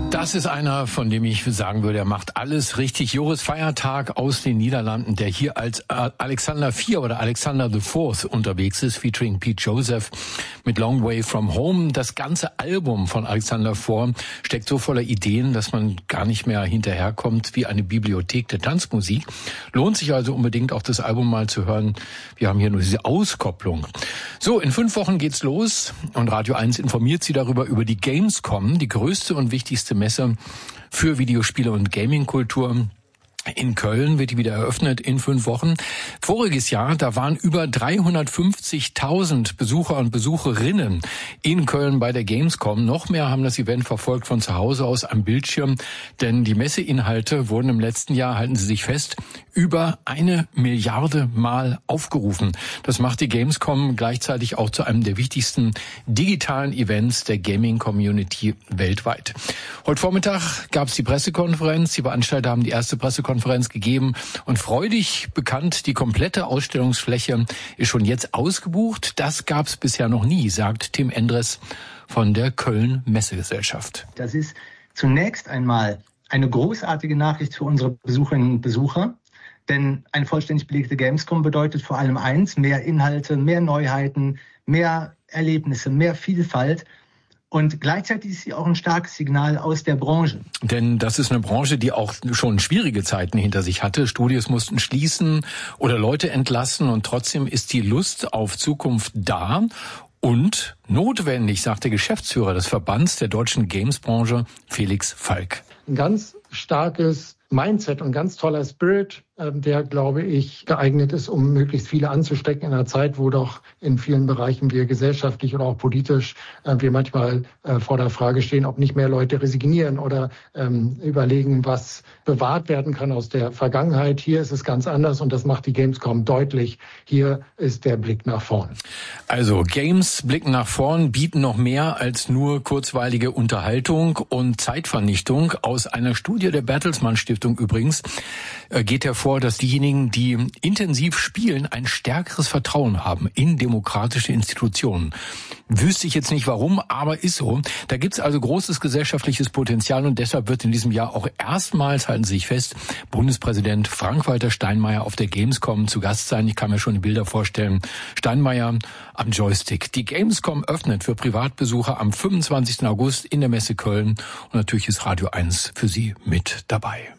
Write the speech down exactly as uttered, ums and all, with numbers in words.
Das ist einer, von dem ich sagen würde, er macht alles richtig. Joris Feiertag aus den Niederlanden, der hier als Alexander der Vierte oder Alexander der Vierte unterwegs ist, featuring Pete Joseph mit Long Way From Home. Das ganze Album von Alexander der Vierte steckt so voller Ideen, dass man gar nicht mehr hinterherkommt, wie eine Bibliothek der Tanzmusik. Lohnt sich also unbedingt auch das Album mal zu hören. Wir haben hier nur diese Auskopplung. So, in fünf Wochen geht's los und Radio eins informiert Sie darüber über die Gamescom, die größte und wichtigste Messe für Videospiele und Gamingkultur. In Köln wird die wieder eröffnet in fünf Wochen. Voriges Jahr, da waren über dreihundertfünfzigtausend Besucher und Besucherinnen in Köln bei der Gamescom. Noch mehr haben das Event verfolgt von zu Hause aus am Bildschirm, denn die Messeinhalte wurden im letzten Jahr, halten Sie sich fest, über eine Milliarde Mal aufgerufen. Das macht die Gamescom gleichzeitig auch zu einem der wichtigsten digitalen Events der Gaming-Community weltweit. Heute Vormittag gab es die Pressekonferenz. Die Veranstalter haben die erste Pressekonferenz gegeben und freudig bekannt, die komplette Ausstellungsfläche ist schon jetzt ausgebucht. Das gab es bisher noch nie, sagt Tim Endres von der Köln Messegesellschaft. Das ist zunächst einmal eine großartige Nachricht für unsere Besucherinnen und Besucher, denn eine vollständig belegte Gamescom bedeutet vor allem eins: mehr Inhalte, mehr Neuheiten, mehr Erlebnisse, mehr Vielfalt. Und gleichzeitig ist sie auch ein starkes Signal aus der Branche. Denn das ist eine Branche, die auch schon schwierige Zeiten hinter sich hatte. Studios mussten schließen oder Leute entlassen und trotzdem ist die Lust auf Zukunft da und notwendig, sagt der Geschäftsführer des Verbands der deutschen Gamesbranche, Felix Falk. Ein ganz starkes Mindset und ganz toller Spirit, der, glaube ich, geeignet ist, um möglichst viele anzustecken in einer Zeit, wo doch in vielen Bereichen wir gesellschaftlich oder auch politisch wir manchmal vor der Frage stehen, ob nicht mehr Leute resignieren oder ähm, überlegen, was bewahrt werden kann aus der Vergangenheit. Hier ist es ganz anders und das macht die Gamescom deutlich. Hier ist der Blick nach vorn. Also Games blicken nach vorn, bieten noch mehr als nur kurzweilige Unterhaltung und Zeitvernichtung. Aus einer Studie der Bertelsmann Stiftung übrigens geht hervor, dass diejenigen, die intensiv spielen, ein stärkeres Vertrauen haben in demokratische Institutionen. Wüsste ich jetzt nicht warum, aber ist so. Da gibt's also großes gesellschaftliches Potenzial und deshalb wird in diesem Jahr auch erstmals, halten Sie sich fest, Bundespräsident Frank-Walter Steinmeier auf der Gamescom zu Gast sein. Ich kann mir schon die Bilder vorstellen. Steinmeier am Joystick. Die Gamescom öffnet für Privatbesucher am fünfundzwanzigsten August in der Messe Köln und natürlich ist Radio eins für Sie mit dabei.